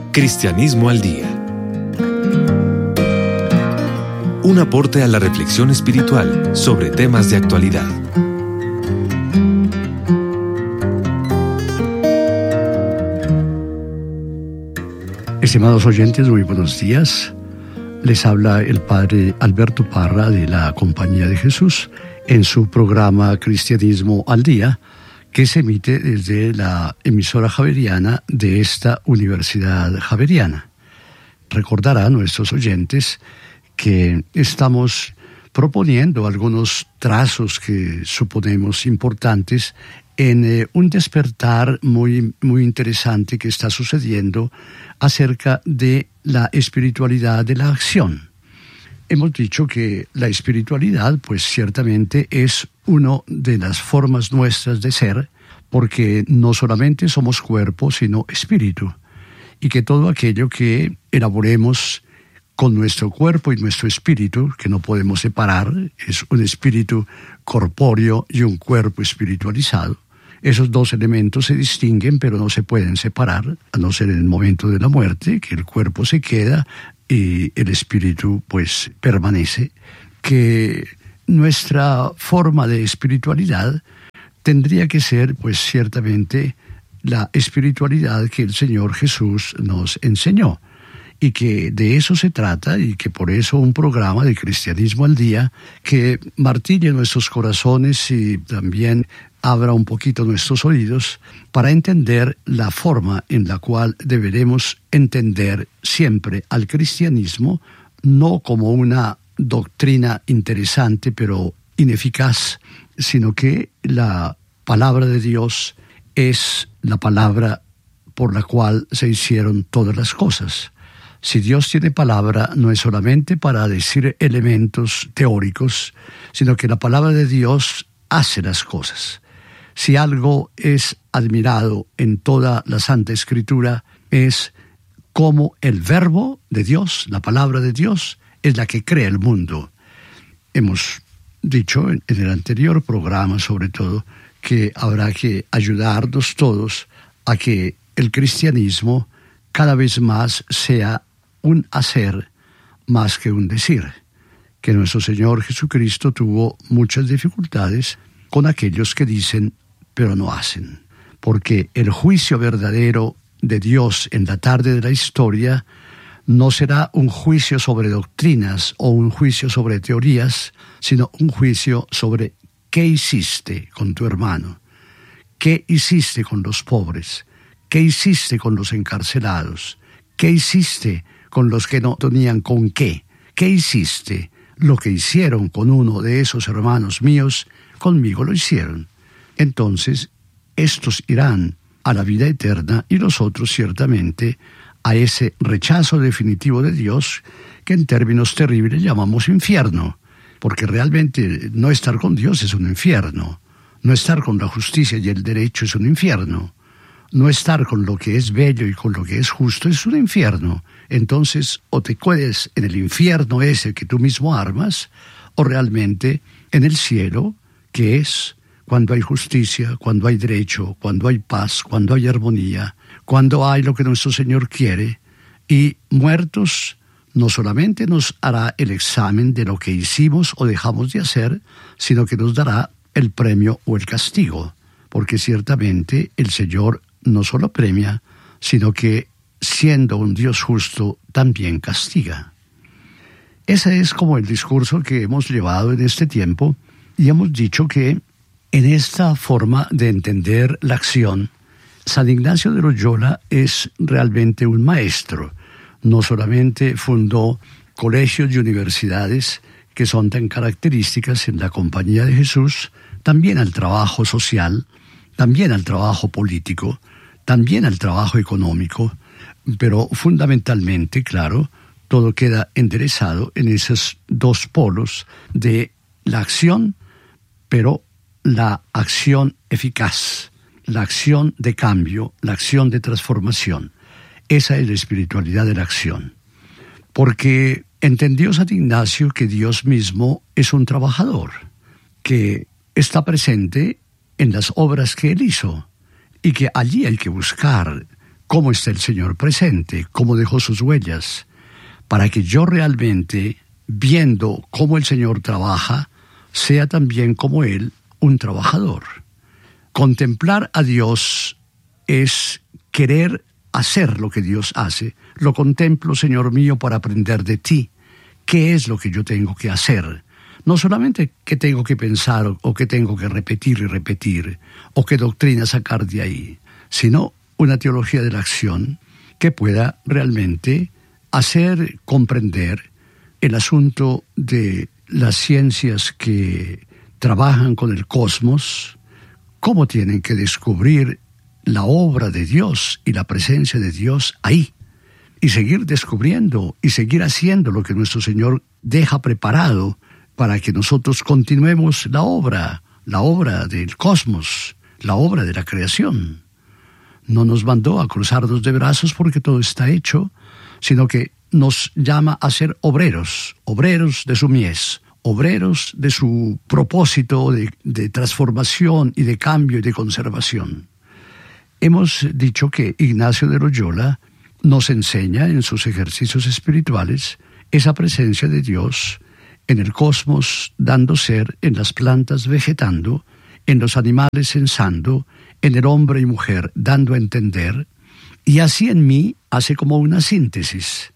Cristianismo al Día. Un aporte a la reflexión espiritual sobre temas de actualidad. Estimados oyentes, muy buenos días. Les habla el Padre Alberto Parra de la Compañía de Jesús en su programa Cristianismo al Día, que se emite desde la emisora javeriana de esta Universidad Javeriana. Recordarán nuestros oyentes que estamos proponiendo algunos trazos que suponemos importantes en un despertar muy interesante que está sucediendo acerca de la espiritualidad de la acción. Hemos dicho que la espiritualidad, pues ciertamente es una de las formas nuestras de ser, porque no solamente somos cuerpo, sino espíritu, y que todo aquello que elaboremos con nuestro cuerpo y nuestro espíritu, que no podemos separar, es un espíritu corpóreo y un cuerpo espiritualizado. Esos dos elementos se distinguen, pero no se pueden separar, a no ser en el momento de la muerte, que el cuerpo se queda y el espíritu pues permanece. Que nuestra forma de espiritualidad tendría que ser pues ciertamente la espiritualidad que el Señor Jesús nos enseñó, y que de eso se trata, y que por eso un programa de Cristianismo al Día que martille nuestros corazones y también abra un poquito nuestros oídos para entender la forma en la cual deberemos entender siempre al cristianismo, no como una doctrina interesante pero ineficaz, sino que la palabra de Dios es la palabra por la cual se hicieron todas las cosas. Si Dios tiene palabra, no es solamente para decir elementos teóricos, sino que la palabra de Dios hace las cosas. Si algo es admirado en toda la Santa Escritura, es cómo el verbo de Dios, la palabra de Dios, es la que crea el mundo. Hemos dicho en el anterior programa, sobre todo, que habrá que ayudarnos todos a que el cristianismo cada vez más sea un hacer más que un decir, que nuestro Señor Jesucristo tuvo muchas dificultades con aquellos que dicen pero no hacen, porque el juicio verdadero de Dios en la tarde de la historia no será un juicio sobre doctrinas o un juicio sobre teorías, sino un juicio sobre qué hiciste con tu hermano, qué hiciste con los pobres, qué hiciste con los encarcelados, qué hiciste con los que no tenían con qué hiciste. Lo que hicieron con uno de esos hermanos míos, conmigo lo hicieron. Entonces, estos irán a la vida eterna y los otros ciertamente a ese rechazo definitivo de Dios que en términos terribles llamamos infierno, porque realmente no estar con Dios es un infierno, no estar con la justicia y el derecho es un infierno, no estar con lo que es bello y con lo que es justo es un infierno. Entonces, o te quedes en el infierno ese que tú mismo armas, o realmente en el cielo, que es cuando hay justicia, cuando hay derecho, cuando hay paz, cuando hay armonía, cuando hay lo que nuestro Señor quiere. Y muertos no solamente nos hará el examen de lo que hicimos o dejamos de hacer, sino que nos dará el premio o el castigo, porque ciertamente el Señor no solo premia, sino que siendo un Dios justo también castiga. Ese es como el discurso que hemos llevado en este tiempo, y hemos dicho que en esta forma de entender la acción, San Ignacio de Loyola es realmente un maestro. No solamente fundó colegios y universidades que son tan características en la Compañía de Jesús, también al trabajo social, también al trabajo político, también al trabajo económico, pero fundamentalmente, claro, todo queda enderezado en esos dos polos de la acción, pero la acción eficaz, la acción de cambio, la acción de transformación. Esa es la espiritualidad de la acción. Porque entendió San Ignacio que Dios mismo es un trabajador, que está presente en las obras que Él hizo, y que allí hay que buscar cómo está el Señor presente, cómo dejó sus huellas, para que yo realmente, viendo cómo el Señor trabaja, sea también como Él un trabajador. Contemplar a Dios es querer hacer lo que Dios hace. Lo contemplo, Señor mío, para aprender de ti. ¿Qué es lo que yo tengo que hacer? No solamente qué tengo que pensar o qué tengo que repetir y repetir, o qué doctrina sacar de ahí, sino una teología de la acción que pueda realmente hacer comprender el asunto de las ciencias que trabajan con el cosmos, cómo tienen que descubrir la obra de Dios y la presencia de Dios ahí, y seguir descubriendo y seguir haciendo lo que nuestro Señor deja preparado para que nosotros continuemos la obra del cosmos, la obra de la creación. No nos mandó a cruzarnos de brazos porque todo está hecho, sino que nos llama a ser obreros de su mies, obreros de su propósito de transformación y de cambio y de conservación. Hemos dicho que Ignacio de Loyola nos enseña en sus ejercicios espirituales esa presencia de Dios en el cosmos dando ser, en las plantas vegetando, en los animales sensando, en el hombre y mujer dando a entender, y así en mí hace como una síntesis,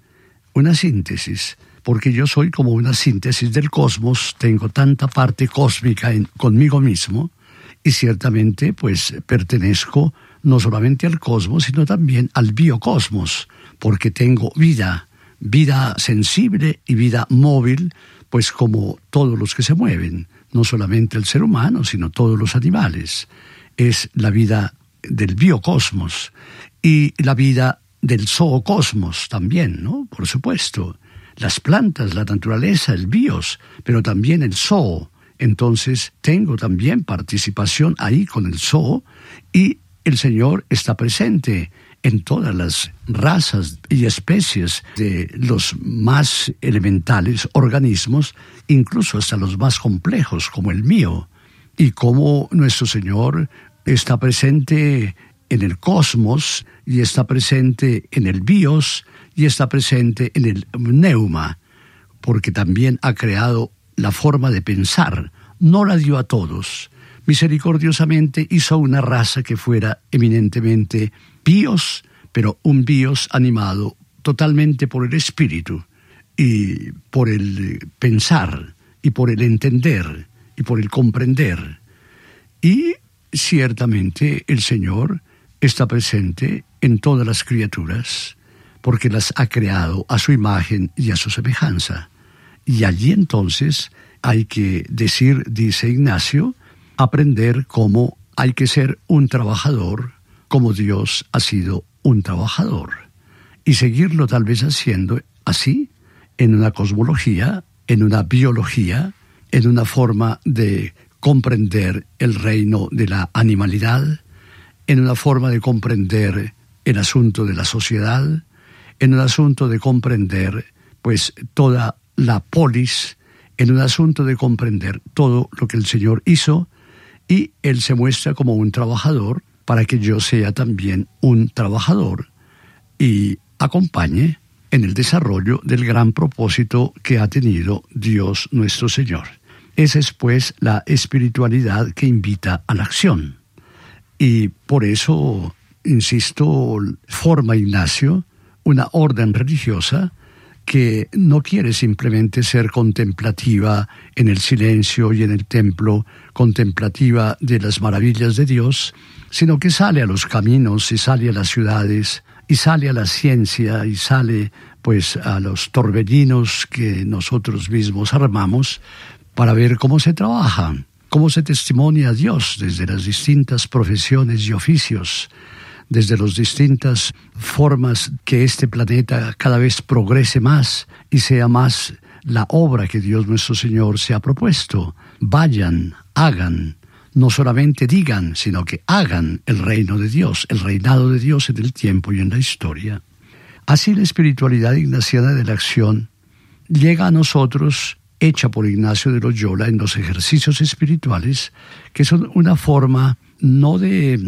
porque yo soy como una síntesis del cosmos, tengo tanta parte cósmica conmigo mismo, y ciertamente pues pertenezco no solamente al cosmos, sino también al biocosmos, porque tengo vida sensible y vida móvil, pues como todos los que se mueven, no solamente el ser humano, sino todos los animales. Es la vida del biocosmos y la vida del zoocosmos también, ¿no? Por supuesto, las plantas, la naturaleza, el bios, pero también el zoo. Entonces tengo también participación ahí con el zoo, y el Señor está presente en todas las razas y especies de los más elementales organismos, incluso hasta los más complejos como el mío, y cómo nuestro Señor está presente en el cosmos, y está presente en el bios, y está presente en el neuma, porque también ha creado la forma de pensar, no la dio a todos. Misericordiosamente hizo una raza que fuera eminentemente bios, pero un bios animado totalmente por el espíritu, y por el pensar, y por el entender, y por el comprender. Y ciertamente el Señor está presente en todas las criaturas, porque las ha creado a su imagen y a su semejanza. Y allí entonces hay que decir, dice Ignacio, aprender cómo hay que ser un trabajador, como Dios ha sido un trabajador, y seguirlo tal vez haciendo así, en una cosmología, en una biología, en una forma de comprender el reino de la animalidad, en una forma de comprender el asunto de la sociedad, en un asunto de comprender pues toda la polis, en un asunto de comprender todo lo que el Señor hizo, y Él se muestra como un trabajador para que yo sea también un trabajador y acompañe en el desarrollo del gran propósito que ha tenido Dios nuestro Señor. Esa es pues la espiritualidad que invita a la acción. Y por eso, insisto, forma Ignacio una orden religiosa que no quiere simplemente ser contemplativa en el silencio y en el templo, contemplativa de las maravillas de Dios, sino que sale a los caminos y sale a las ciudades y sale a la ciencia y sale pues a los torbellinos que nosotros mismos armamos para ver cómo se trabaja, cómo se testimonia a Dios desde las distintas profesiones y oficios, desde las distintas formas que este planeta cada vez progrese más y sea más la obra que Dios nuestro Señor se ha propuesto. Vayan, hagan, no solamente digan, sino que hagan el reino de Dios, el reinado de Dios en el tiempo y en la historia. Así la espiritualidad ignaciana de la acción llega a nosotros, hecha por Ignacio de Loyola en los ejercicios espirituales, que son una forma no de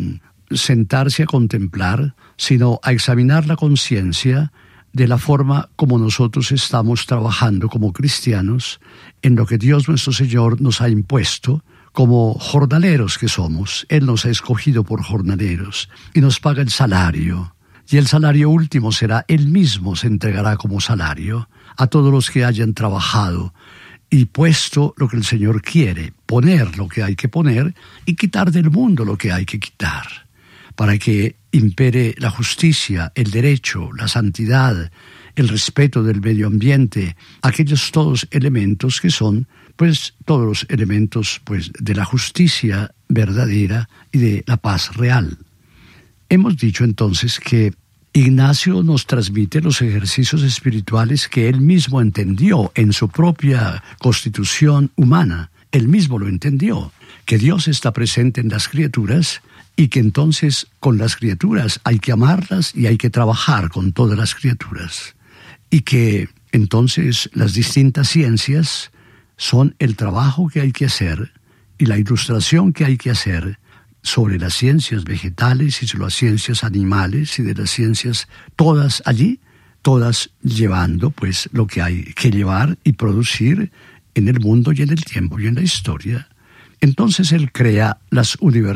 sentarse a contemplar, sino a examinar la conciencia de la forma como nosotros estamos trabajando como cristianos en lo que Dios nuestro Señor nos ha impuesto como jornaleros que somos. Él nos ha escogido por jornaleros y nos paga el salario. Y el salario último será, Él mismo se entregará como salario a todos los que hayan trabajado y puesto lo que el Señor quiere, poner lo que hay que poner y quitar del mundo lo que hay que quitar, para que impere la justicia, el derecho, la santidad, el respeto del medio ambiente, aquellos todos elementos que son, pues, todos los elementos, pues, de la justicia verdadera y de la paz real. Hemos dicho entonces que Ignacio nos transmite los ejercicios espirituales que él mismo entendió en su propia constitución humana. Él mismo lo entendió, que Dios está presente en las criaturas y que entonces con las criaturas hay que amarlas y hay que trabajar con todas las criaturas. Y que entonces las distintas ciencias son el trabajo que hay que hacer y la ilustración que hay que hacer sobre las ciencias vegetales y sobre las ciencias animales y de las ciencias todas allí, todas llevando pues lo que hay que llevar y producir en el mundo y en el tiempo y en la historia. Entonces él crea las universidades